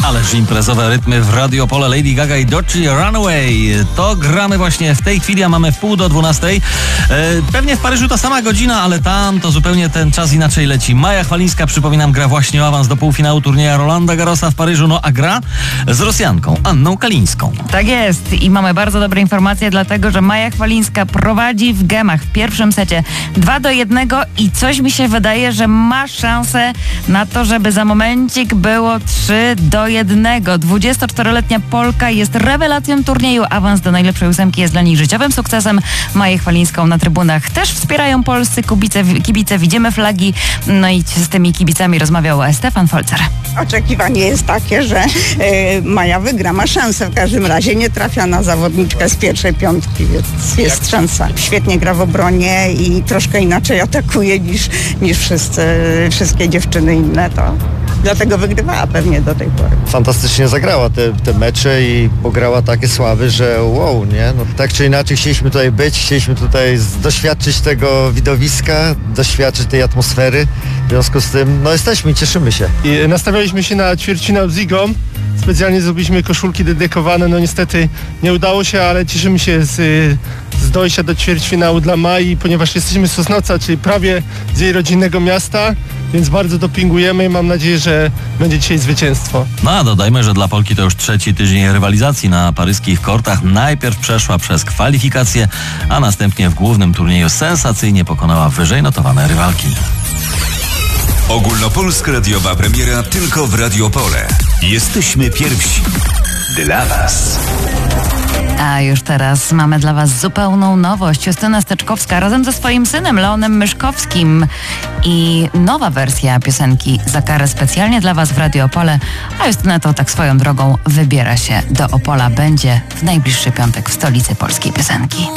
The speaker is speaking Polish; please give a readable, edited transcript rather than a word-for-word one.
Ależ imprezowe rytmy w Radio Opole, Lady Gaga i Doechii Runaway. To gramy właśnie w tej chwili, a mamy 11:30. Pewnie w Paryżu ta sama godzina, ale tam to zupełnie ten czas inaczej leci. Maja Chwalińska, przypominam, gra właśnie o awans do półfinału turnieja Rolanda Garrosa w Paryżu, no a gra z Rosjanką, Anną Kalińską. Tak jest i mamy bardzo dobre informacje, dlatego że Maja Chwalińska prowadzi w gemach w pierwszym secie 2-1 i coś mi się wydaje, że ma szansę na to, żeby za momencik było 3-1. 24-letnia Polka jest rewelacją turnieju. Awans do najlepszej ósemki jest dla niej życiowym sukcesem. Maję Chwalińską na trybunach też wspierają polscy kibice. Widzimy flagi. No i z tymi kibicami rozmawiał Stefan Folzer. Oczekiwanie jest takie, że Maja wygra. Ma szansę w każdym razie. Nie trafia na zawodniczkę z pierwszej piątki, więc jest szansa. Świetnie gra w obronie i troszkę inaczej atakuje niż wszystkie dziewczyny inne. To dlatego wygrywała pewnie do tej pory. Fantastycznie zagrała te mecze i pograła takie sławy, że wow, nie? No, tak czy inaczej chcieliśmy tutaj być, chcieliśmy tutaj doświadczyć tego widowiska, doświadczyć tej atmosfery. W związku z tym, no jesteśmy i cieszymy się. I nastawialiśmy się na ćwierćfinał z Igą. Specjalnie zrobiliśmy koszulki dedykowane, no niestety nie udało się, ale cieszymy się z dojścia do ćwierćfinału dla Mai, ponieważ jesteśmy z Sosnowca, czyli prawie z jej rodzinnego miasta, więc bardzo dopingujemy i mam nadzieję, że będzie dzisiaj zwycięstwo. No a dodajmy, że dla Polki to już trzeci tydzień rywalizacji na paryskich kortach. Najpierw przeszła przez kwalifikacje, a następnie w głównym turnieju sensacyjnie pokonała wyżej notowane rywalki. Ogólnopolska radiowa premiera tylko w Radio Opole. Jesteśmy pierwsi. Dla Was. A już teraz mamy dla Was zupełną nowość. Justyna Steczkowska razem ze swoim synem Leonem Myszkowskim i nowa wersja piosenki Za karę specjalnie dla Was w Radio Opole. A Justyna to tak swoją drogą wybiera się do Opola. Będzie w najbliższy piątek w stolicy polskiej piosenki.